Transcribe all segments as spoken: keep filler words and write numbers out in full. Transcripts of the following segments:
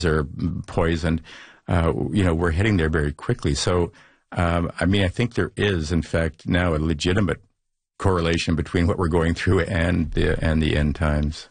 are poisoned, uh, you know, we're heading there very quickly. So, um, I mean, I think there is, in fact, now a legitimate correlation between what we're going through and the, and the end times.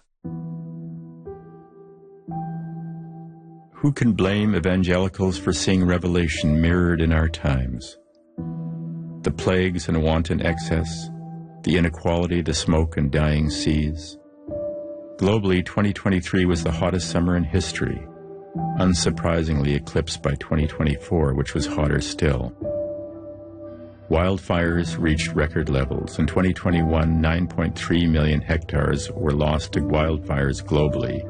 Who can blame evangelicals for seeing Revelation mirrored in our times? The plagues and wanton excess, the inequality, the smoke and dying seas. Globally, twenty twenty-three was the hottest summer in history, unsurprisingly eclipsed by twenty twenty-four, which was hotter still. Wildfires reached record levels. In twenty twenty-one, nine point three million hectares were lost to wildfires globally.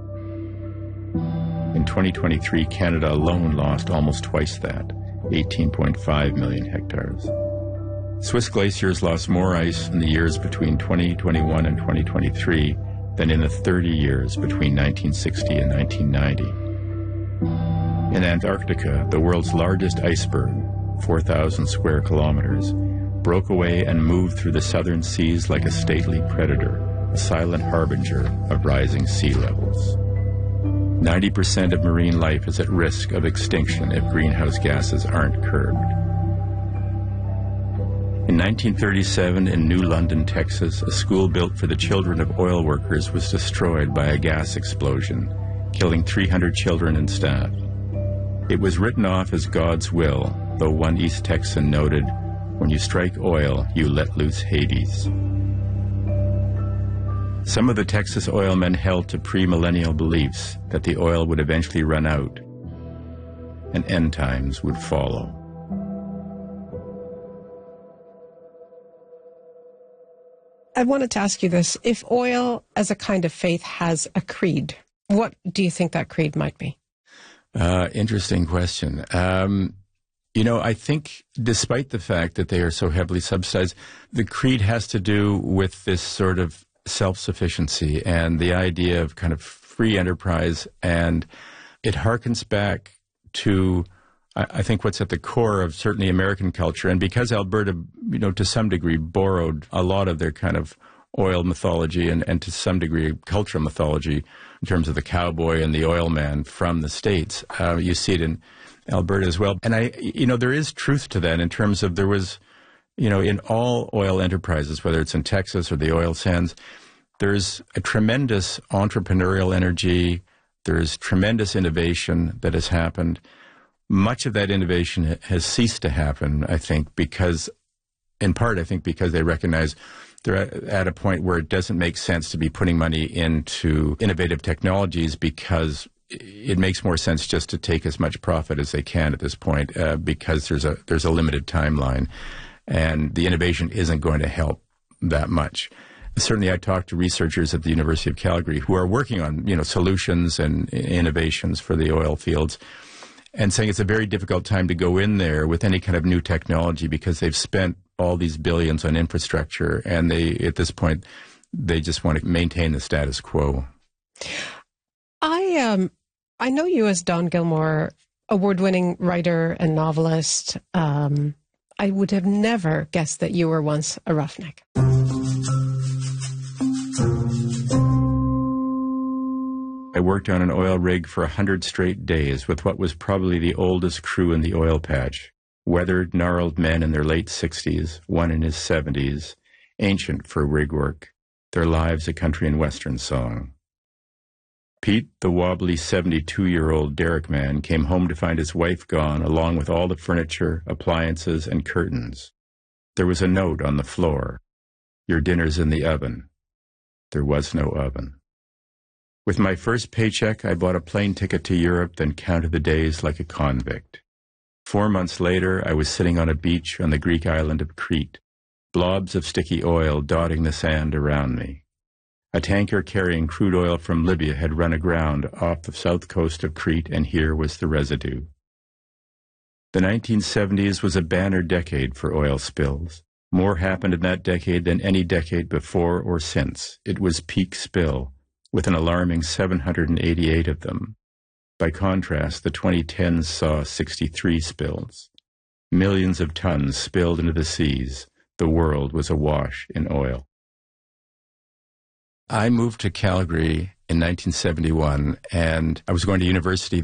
In twenty twenty-three, Canada alone lost almost twice that, eighteen point five million hectares. Swiss glaciers lost more ice in the years between twenty twenty-one and twenty twenty-three than in the thirty years between nineteen sixty and nineteen ninety. In Antarctica, the world's largest iceberg, four thousand square kilometers, broke away and moved through the southern seas like a stately predator, a silent harbinger of rising sea levels. ninety percent of marine life is at risk of extinction if greenhouse gases aren't curbed. In nineteen thirty-seven, in New London, Texas, a school built for the children of oil workers was destroyed by a gas explosion, killing three hundred children and staff. It was written off as God's will, though one East Texan noted, "When you strike oil, you let loose Hades." Some of the Texas oil men held to premillennial beliefs that the oil would eventually run out and end times would follow. I wanted to ask you this. If oil as a kind of faith has a creed, what do you think that creed might be? Uh, interesting question. Um, you know, I think despite the fact that they are so heavily subsidized, the creed has to do with this sort of self-sufficiency and the idea of kind of free enterprise. And it harkens back to, I think, what's at the core of certainly American culture. And because Alberta, you know, to some degree borrowed a lot of their kind of oil mythology and, and to some degree cultural mythology in terms of the cowboy and the oil man from the States, uh, you see it in Alberta as well. And I, you know, there is truth to that in terms of there was, you know, in all oil enterprises, whether it's in Texas or the oil sands, there's a tremendous entrepreneurial energy. There's tremendous innovation that has happened. Much of that innovation has ceased to happen, I think, because, in part, I think because they recognize they're at a point where it doesn't make sense to be putting money into innovative technologies because it makes more sense just to take as much profit as they can at this point uh, because there's a there's a limited timeline, and the innovation isn't going to help that much. Certainly, I talked to researchers at the University of Calgary who are working on, you know, solutions and innovations for the oil fields, and saying it's a very difficult time to go in there with any kind of new technology because they've spent all these billions on infrastructure, and they, at this point, they just want to maintain the status quo. I um, I know you as Don Gilmore, award-winning writer and novelist. Um, I would have never guessed that you were once a roughneck. I worked on an oil rig for a hundred straight days with what was probably the oldest crew in the oil patch. Weathered, gnarled men in their late sixties, one in his seventies, ancient for rig work, their lives a country and western song. Pete, the wobbly seventy-two-year-old derrick man, came home to find his wife gone, along with all the furniture, appliances, and curtains. There was a note on the floor. "Your dinner's in the oven." There was no oven. With my first paycheck, I bought a plane ticket to Europe, then counted the days like a convict. Four months later, I was sitting on a beach on the Greek island of Crete, blobs of sticky oil dotting the sand around me. A tanker carrying crude oil from Libya had run aground off the south coast of Crete, and here was the residue. The nineteen seventies was a banner decade for oil spills. More happened in that decade than any decade before or since. It was peak spill, with an alarming seven hundred eighty-eight of them. By contrast, the twenty tens saw sixty-three spills. Millions of tons spilled into the seas. The world was awash in oil. I moved to Calgary in nineteen seventy-one, and I was going to university